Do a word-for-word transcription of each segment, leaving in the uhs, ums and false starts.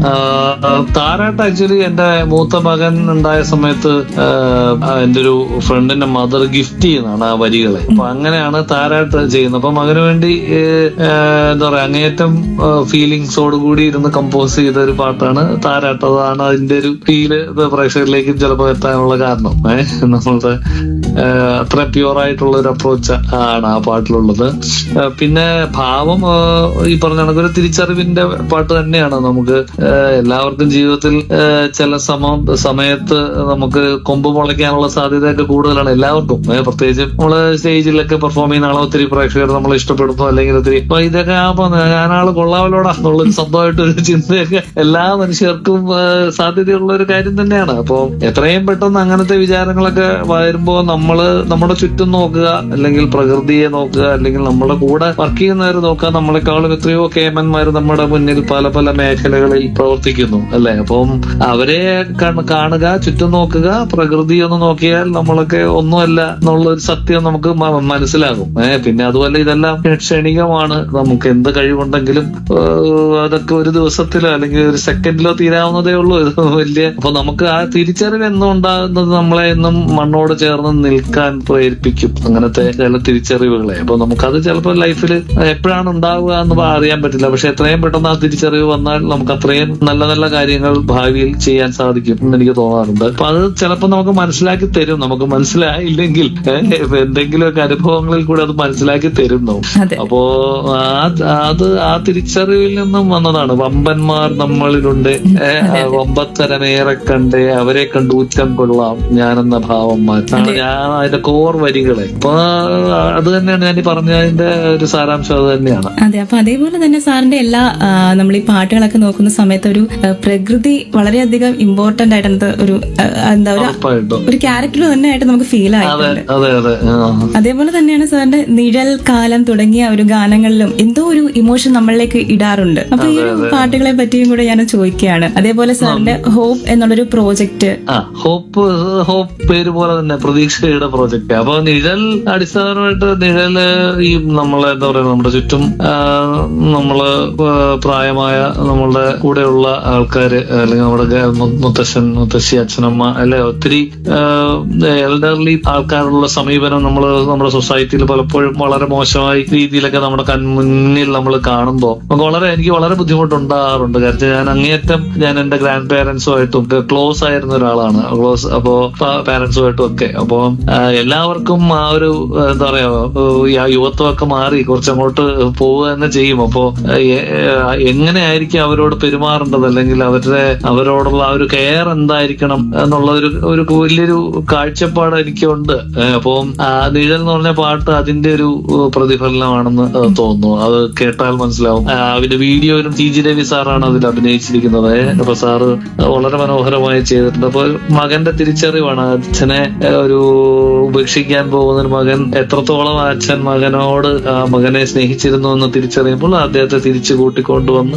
താരാട്ട് ആക്ച്വലി എന്റെ മൂത്ത മകൻ ഉണ്ടായ സമയത്ത് എന്റെ ഒരു ഫ്രണ്ടിന്റെ മദർ ഗിഫ്റ്റ് ചെയ്യുന്നതാണ് ആ വരികളെ. അപ്പൊ അങ്ങനെയാണ് താരാട്ട് ചെയ്യുന്നത്. അപ്പൊ മകന് വേണ്ടി എന്താ പറയാ അങ്ങേയറ്റം ഫീലിങ്സോട് കൂടി ഇരുന്ന് കമ്പോസ് ചെയ്ത ഒരു പാട്ടാണ് താരാട്ട്. അതാണ് അതിന്റെ ഒരു ഫീല് പ്രേക്ഷകരിലേക്കും ചിലപ്പോൾ എത്താനുള്ള കാരണം. ഏഹ് നമ്മളുടെ അത്ര പ്യൂർ ആയിട്ടുള്ള ഒരു അപ്രോച്ച് ആണ് ആ പാട്ടിലുള്ളത്. പിന്നെ ഭാവം ഈ പറഞ്ഞ കണക്കൊരു തിരിച്ചറിവിന്റെ പാട്ട് തന്നെയാണ്. നമുക്ക് എല്ലാവർക്കും ജീവിതത്തിൽ ചില സമ സമയത്ത് നമുക്ക് കൊമ്പ് മുളയ്ക്കാനുള്ള സാധ്യതയൊക്കെ കൂടുതലാണ് എല്ലാവർക്കും. പ്രത്യേകിച്ച് നമ്മള് സ്റ്റേജിലൊക്കെ പെർഫോം ചെയ്യുന്ന ആളെ ഒത്തിരി പ്രേക്ഷകർ നമ്മൾ ഇഷ്ടപ്പെടുന്നു, അല്ലെങ്കിൽ ഒത്തിരി അപ്പൊ ഇതൊക്കെ ആകുമ്പോ ഞാനാള് കൊള്ളാവലോടാ എന്നുള്ളൊരു സ്വന്തമായിട്ടൊരു ചിന്തയൊക്കെ എല്ലാ മനുഷ്യർക്കും സാധ്യതയുള്ള ഒരു കാര്യം തന്നെയാണ്. അപ്പൊ എത്രയും പെട്ടെന്ന് അങ്ങനത്തെ വിചാരങ്ങളൊക്കെ വരുമ്പോ നമ്മള് നമ്മുടെ ചുറ്റും നോക്കുക, അല്ലെങ്കിൽ പ്രകൃതിയെ നോക്കുക, അല്ലെങ്കിൽ നമ്മുടെ കൂടെ വർക്ക് ചെയ്യുന്നവർ നോക്കുക. നമ്മളെക്കാളും എത്രയോ കേമന്മാർ നമ്മുടെ മുന്നിൽ പല പല മേഖലകളിൽ പ്രവർത്തിക്കുന്നു അല്ലെ. അപ്പം അവരെ കാണുക, ചുറ്റും നോക്കുക, പ്രകൃതി ഒന്ന് നോക്കിയാൽ നമ്മളൊക്കെ ഒന്നുമല്ല എന്നുള്ള ഒരു സത്യം നമുക്ക് മനസ്സിലാകും. ഏഹ് പിന്നെ അതുപോലെ ഇതെല്ലാം ക്ഷണികമാണ്. നമുക്ക് എന്ത് കഴിവുണ്ടെങ്കിലും അതൊക്കെ ഒരു ദിവസത്തിലോ അല്ലെങ്കിൽ ഒരു സെക്കൻഡിലോ തീരാവുന്നതേ ഉള്ളൂ. ഇത് വലിയ അപ്പൊ നമുക്ക് ആ തിരിച്ചറിവ് എന്നും ഉണ്ടാകുന്നത് നമ്മളെ എന്നും മണ്ണോട് ചേർന്ന് നിൽക്കാൻ പ്രേരിപ്പിക്കും അങ്ങനത്തെ ചില തിരിച്ചറിവുകളെ. അപ്പൊ നമുക്കത് ചിലപ്പോൾ ലൈഫിൽ എപ്പോഴാണ് ഉണ്ടാവുക എന്ന് അറിയാൻ പറ്റില്ല. പക്ഷെ എത്രയും പെട്ടെന്ന് ആ തിരിച്ചറിവ് വന്നാൽ നമുക്ക് അത്രയും നല്ല നല്ല കാര്യങ്ങൾ ഭാവിയിൽ ചെയ്യാൻ സാധിക്കും എന്ന് എനിക്ക് തോന്നാറുണ്ട്. അപ്പൊ അത് ചിലപ്പോൾ നമുക്ക് മനസ്സിലാക്കി തരും. നമുക്ക് മനസ്സിലായില്ലെങ്കിൽ എന്തെങ്കിലുമൊക്കെ അനുഭവങ്ങളിൽ കൂടെ അത് മനസ്സിലാക്കി തരുന്നു. അപ്പോ അത് ആ തിരിച്ചറിവിൽ നിന്നും വന്നതാണ്. വമ്പന്മാർ നമ്മളിലുണ്ട്, വമ്പത്തരമേറെ കണ്ട് അവരെ കണ്ട് ഊറ്റം കൊള്ളാം ഞാനെന്ന ഭാവന്മാർ. ഞാൻ അതിന്റെ കോർ വരികളെ. അപ്പൊ അത് തന്നെയാണ് ഞാൻ ഈ പറഞ്ഞതിന്റെ ഒരു സാരാംശം. അത് തന്നെയാണ്. അതെ. അപ്പൊ അതേപോലെ തന്നെ സാറിന്റെ എല്ലാ നമ്മൾ ഈ പാട്ടുകളൊക്കെ നോക്കുന്ന സമയത്ത് ഒരു പ്രകൃതി വളരെയധികം ഇമ്പോർട്ടന്റ് ആയിട്ട് ഒരു എന്താ ഒരു ക്യാരക്ടർ തന്നെ ആയിട്ട് നമുക്ക് ഫീൽ ആയിട്ടുണ്ട്. അതേപോലെ തന്നെയാണ് സാറിന്റെ നിഴൽ, കാലം തുടങ്ങിയ ഒരു ഗാനങ്ങളിലും എന്തോ ഒരു ഇമോഷൻ നമ്മളിലേക്ക് ഇടാറുണ്ട്. അപ്പൊ ഈ പാട്ടുകളെ പറ്റിയും കൂടെ ഞാൻ ചോദിക്കുകയാണ്. അതേപോലെ സാറിന്റെ ഹോപ്പ് എന്നുള്ളൊരു പ്രോജക്റ്റ്. ഹോപ്പ് ഹോപ്പ് പേര് പോലെ തന്നെ പ്രതീക്ഷയുടെ പ്രോജക്റ്റ്. അപ്പൊ നിഴൽ അടിസ്ഥാനമായിട്ട് നിഴല് ഈ നമ്മളെ എന്താ പറയുക നമ്മുടെ ചുറ്റും നമ്മള് പ്രായമായ നമ്മളുടെ കൂടെയുള്ള ആൾക്കാര്, അല്ലെങ്കിൽ നമ്മുടെ മുത്തശ്ശൻ, മുത്തശ്ശി, അച്ഛനമ്മ അല്ലെ ഒത്തിരി എൽഡർലി ആൾക്കാരുള്ള സമീപനം നമ്മൾ നമ്മുടെ സൊസൈറ്റിയിൽ പലപ്പോഴും വളരെ മോശമായ രീതിയിലൊക്കെ നമ്മുടെ കൺമുന്നിൽ നമ്മൾ കാണുമ്പോൾ നമുക്ക് വളരെ എനിക്ക് വളരെ ബുദ്ധിമുട്ടുണ്ടാകാറുണ്ട്. കാരണം ഞാൻ അങ്ങേയറ്റം ഞാൻ എന്റെ ഗ്രാൻഡ് പേരൻസുമായിട്ടും ക്ലോസ് ആയിരുന്ന ഒരാളാണ്. ക്ലോസ് അപ്പോ പാരന്റ്സുമായിട്ടും ഒക്കെ. അപ്പോ എല്ലാവർക്കും ആ ഒരു എന്താ പറയാ യുവത്വമൊക്കെ മാറി കുറച്ചങ്ങോട്ട് പോവുക തന്നെ ചെയ്യും. അപ്പോ എങ്ങനെയായിരിക്കും അവരോട് പെരുമാറേണ്ടത്, അല്ലെങ്കിൽ അവരുടെ അവരോടുള്ള ആ ഒരു കെയർ എന്തായിരിക്കണം എന്നുള്ള ഒരു ഒരു വലിയൊരു കാഴ്ചപ്പാട് എനിക്കുണ്ട്. അപ്പോ നിഴൽ എന്ന് പറഞ്ഞ പാട്ട് അതിന്റെ ഒരു പ്രതിഫലനമാണെന്ന് തോന്നുന്നു. അത് കേട്ടാൽ മനസ്സിലാവും. അതിന്റെ വീഡിയോയിലും ടി ജി രവി സാറാണ് അതിൽ അഭിനയിച്ചിരിക്കുന്നത്. അപ്പൊ സാറ് വളരെ മനോഹരമായി ചെയ്തിട്ടുണ്ട്. അപ്പൊ മകന്റെ തിരിച്ചറിവാണ്. അച്ഛനെ ഒരു ഉപേക്ഷിക്കാൻ പോകുന്ന ഒരു മകൻ എത്രത്തോളം അച്ഛൻ മകനോട് മകനെ സ്നേഹിച്ചിരുന്നു എന്ന് തിരിച്ചറിയുമ്പോൾ അദ്ദേഹത്തെ തിരിച്ചു കൂട്ടിക്കൊണ്ടുവന്ന്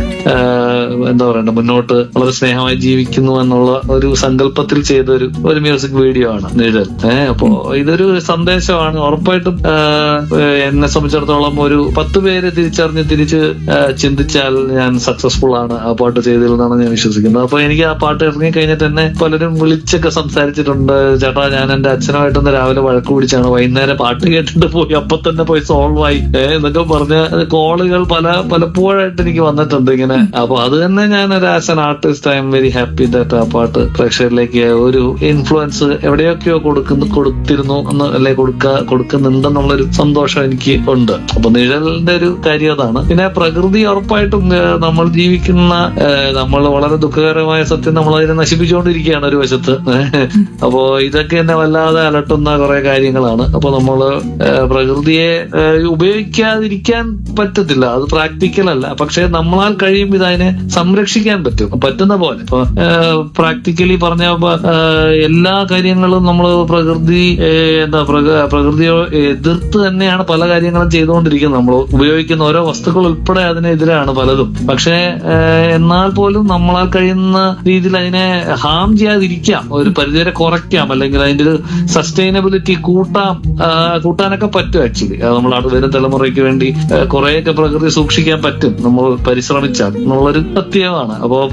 എന്താ പറയണ്ട മുന്നോട്ട് വളരെ സ്നേഹമായി ജീവിക്കുന്നു എന്നുള്ള ഒരു സങ്കല്പത്തിൽ ചെയ്ത ഒരു ഒരു മ്യൂസിക് വീഡിയോ ആണ് നിഴൽ. ഏഹ് അപ്പോ ഇതൊരു സന്ദേശമാണ്. ഉറപ്പായിട്ടും എന്നെ സംബന്ധിച്ചിടത്തോളം ഒരു പത്ത് പേര് തിരിച്ചറിഞ്ഞ് തിരിച്ച് ചിന്തിച്ചാൽ ഞാൻ സക്സസ്ഫുൾ ആണ് ആ പാട്ട് ചെയ്തതെന്നാണ് ഞാൻ വിശ്വസിക്കുന്നത്. അപ്പൊ എനിക്ക് ആ പാട്ട് ഇറങ്ങി കഴിഞ്ഞിട്ട് തന്നെ പലരും വിളിച്ചൊക്കെ സംസാരിച്ചിട്ടുണ്ട്. ചേട്ടാ ഞാൻ എന്റെ അച്ഛനുമായിട്ടൊന്ന് രാവിലെ വഴക്ക് പിടിച്ചാണ്, വൈകുന്നേരം പാട്ട് കേട്ടിട്ട് പോയി അപ്പൊ തന്നെ പോയി സോൾവ് ആയി എന്നൊക്കെ പറഞ്ഞ കോളുകൾ പല പലപ്പോഴായിട്ട് എനിക്ക് വന്നിട്ടുണ്ട് ഇങ്ങനെ. അപ്പൊ അത് തന്നെ ഞാൻ ഒരു as an artist I am very happy that ആ പാട്ട് പ്രേക്ഷകരിലേക്ക് ഒരു ഇൻഫ്ലുവൻസ് എവിടെയൊക്കെയോ കൊടുക്കുന്നു കൊടുത്തിരുന്നു എന്ന് അല്ലെ കൊടുക്ക കൊടുക്കുന്നുണ്ടെന്നുള്ളൊരു സന്തോഷം എനിക്ക് ഉണ്ട്. അപ്പൊ നിഴലിന്റെ ഒരു കാര്യം അതാണ്. പിന്നെ പ്രകൃതി ഉറപ്പായിട്ടും നമ്മൾ ജീവിക്കുന്ന നമ്മൾ വളരെ ദുഃഖകരമായ സത്യം നമ്മൾ അതിനെ നശിപ്പിച്ചുകൊണ്ടിരിക്കുകയാണ് ഒരു വശത്ത്. അപ്പോ ഇതൊക്കെ എന്നെ വല്ലാതെ അലട്ടുന്ന കുറെ കാര്യങ്ങളാണ്. അപ്പൊ നമ്മള് പ്രകൃതിയെ ഉപയോഗിക്കാതിരിക്കാൻ പറ്റത്തില്ല, അത് പ്രാക്ടിക്കൽ അല്ല. പക്ഷെ നമ്മളാൽ കഴിയും ഇതിനെ സംരക്ഷിക്കാൻ പറ്റും പറ്റുന്ന പോലെ. ഇപ്പൊ പ്രാക്ടിക്കലി പറഞ്ഞ എല്ലാ കാര്യങ്ങളും നമ്മൾ പ്രകൃതി എന്താ പ്രകൃതിയോ എതിർത്ത് തന്നെയാണ് പല കാര്യങ്ങളും ചെയ്തുകൊണ്ടിരിക്കുന്നത്. നമ്മൾ ഉപയോഗിക്കുന്ന ഓരോ വസ്തുക്കൾ ഉൾപ്പെടെ അതിനെതിരാണ് പലതും. പക്ഷെ എന്നാൽ പോലും നമ്മളാൽ കഴിയുന്ന രീതിയിൽ അതിനെ ഹാം ചെയ്യാതിരിക്കാം, ഒരു പരിധിവരെ കുറയ്ക്കാം, അല്ലെങ്കിൽ അതിന്റെ ഒരു സസ്റ്റൈനബിലിറ്റി കൂട്ടാം കൂട്ടാനൊക്കെ പറ്റും. ആക്ച്വലി നമ്മൾ വരും തലമുറയ്ക്ക് വേണ്ടി കുറെയൊക്കെ പ്രകൃതി സൂക്ഷിക്കാൻ പറ്റും നമ്മൾ പരിശ്രമിച്ചാൽ എന്നുള്ളൊരു സത്യമാണ്. അപ്പോ